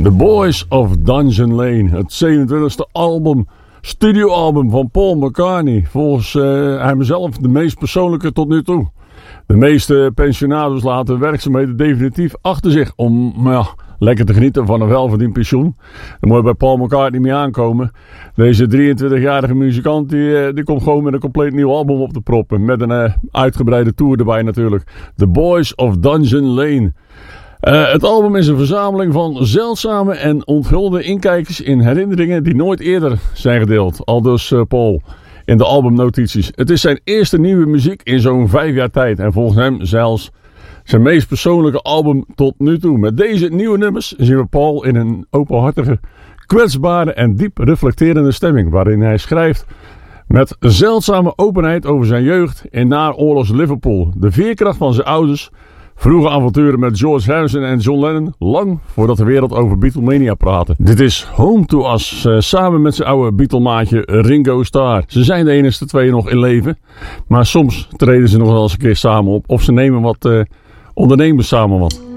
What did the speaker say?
The Boys of Dungeon Lane, het 27e album, studioalbum van Paul McCartney. Volgens hij mezelf de meest persoonlijke tot nu toe. De meeste pensionados laten werkzaamheden definitief achter zich om lekker te genieten van een welverdiend pensioen. Daar moet je bij Paul McCartney mee aankomen. Deze 23-jarige muzikant die komt gewoon met een compleet nieuw album op te proppen. Met een uitgebreide tour erbij natuurlijk. The Boys of Dungeon Lane. Het album is een verzameling van zeldzame en onthulde inkijkers in herinneringen die nooit eerder zijn gedeeld. Aldus Paul in de albumnotities. Het is zijn eerste nieuwe muziek in zo'n 5 jaar tijd. En volgens hem zelfs zijn meest persoonlijke album tot nu toe. Met deze nieuwe nummers zien we Paul in een openhartige, kwetsbare en diep reflecterende stemming. Waarin hij schrijft met zeldzame openheid over zijn jeugd in naoorlogs Liverpool. De veerkracht van zijn ouders. Vroege avonturen met George Harrison en John Lennon, lang voordat de wereld over Beatlemania praatte. Dit is Home to Us, samen met zijn oude Beatlemaatje Ringo Starr. Ze zijn de enigste twee nog in leven, maar soms treden ze nog wel eens een keer samen op. Of ze nemen wat ondernemers samen wat.